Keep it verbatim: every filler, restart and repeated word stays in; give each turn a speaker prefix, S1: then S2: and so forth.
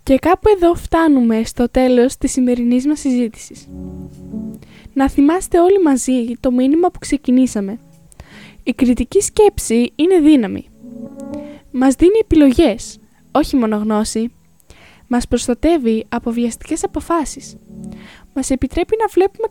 S1: Και κάπου εδώ φτάνουμε στο τέλος της σημερινής μας συζήτησης. Να θυμάστε όλοι μαζί το μήνυμα που ξεκινήσαμε. Η κριτική σκέψη είναι δύναμη. Μας δίνει επιλογές, όχι μόνο γνώση. Μας προστατεύει από βιαστικές αποφάσεις. Μας επιτρέπει να βλέπουμε